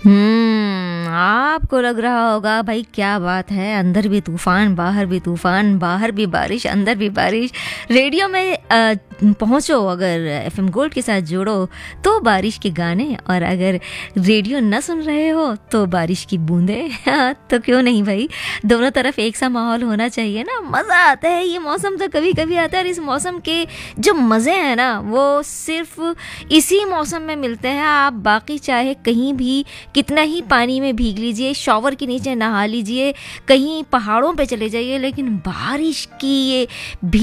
आपको लग रहा होगा भाई क्या बात है, अंदर भी तूफान बाहर भी तूफान, बाहर भी बारिश अंदर भी बारिश। रेडियो में पहुंचो, अगर एफएम गोल्ड के साथ जोड़ो तो बारिश के गाने, और अगर रेडियो न सुन रहे हो तो बारिश की बूंदें। तो क्यों नहीं भाई, दोनों तरफ एक सा माहौल होना चाहिए ना। मज़ा आता है, ये मौसम तो कभी कभी आता है, और इस मौसम के जो मज़े हैं ना वो सिर्फ इसी मौसम में मिलते हैं। आप बाकी चाहे कहीं भी कितना ही पानी में भीग लीजिए, शॉवर के नीचे नहा लीजिए, कहीं पहाड़ों पे चले जाइए, लेकिन बारिश की ये